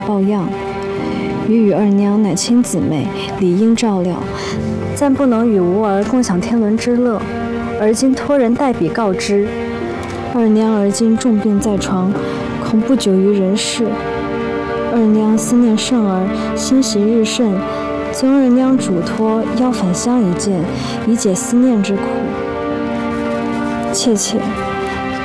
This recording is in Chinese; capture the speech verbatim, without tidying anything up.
抱恙，余与二娘乃亲姊妹，理应照料，暂不能与吾儿共享天伦之乐。而今托人代笔告知，二娘而今重病在床，恐不久于人世。二娘思念圣儿，欣喜日甚，尊二娘嘱托邀返乡一见，以解思念之苦。妾妾。